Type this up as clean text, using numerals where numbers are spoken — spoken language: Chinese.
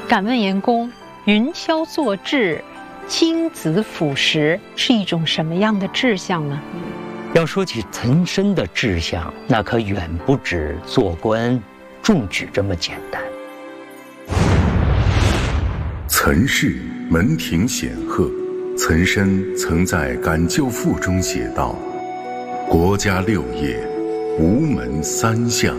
敢问严公，云霄作志，青子辅食是一种什么样的志向呢？ 要说起岑参的志向，那可远不止做官中举这么简单。 岑氏门庭显赫，岑参曾在《感旧赋》中写道：“国家6业，无门3相，